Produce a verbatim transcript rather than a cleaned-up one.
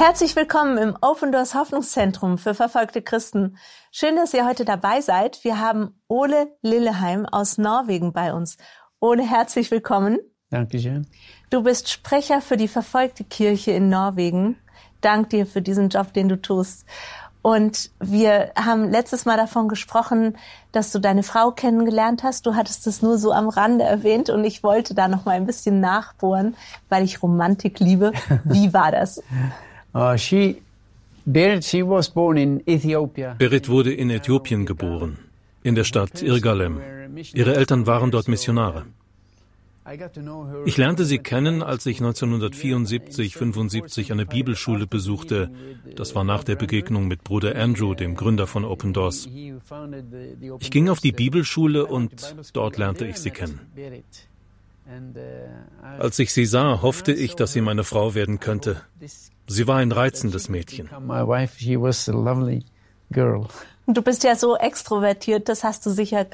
Herzlich willkommen im Open Doors Hoffnungszentrum für verfolgte Christen. Schön, dass ihr heute dabei seid. Wir haben Ole Lilleheim aus Norwegen bei uns. Ole, herzlich willkommen. Dankeschön. Du bist Sprecher für die verfolgte Kirche in Norwegen. Dank dir für diesen Job, den du tust. Und wir haben letztes Mal davon gesprochen, dass du deine Frau kennengelernt hast. Du hattest es nur so am Rande erwähnt und ich wollte da noch mal ein bisschen nachbohren, weil ich Romantik liebe. Wie war das? Uh, she, Berit, she was born in Ethiopia. Berit wurde in Äthiopien geboren, in der Stadt Irgalem. Ihre Eltern waren dort Missionare. Ich lernte sie kennen, als ich neunzehnhundertvierundsiebzig, fünfundsiebzig eine Bibelschule besuchte. Das war nach der Begegnung mit Bruder Andrew, dem Gründer von Open Doors. Ich ging auf die Bibelschule und dort lernte ich sie kennen. Als ich sie sah, hoffte ich, dass sie meine Frau werden könnte. Sie war ein reizendes Mädchen. Du bist ja so extrovertiert, das hast du sicher